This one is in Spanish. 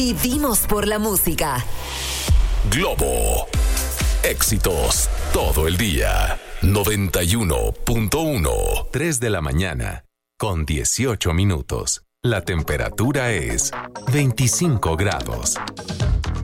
Vivimos por la música. Globo. Éxitos todo el día. 91.1. 3 de la mañana con 18 minutos. La temperatura es 25 grados.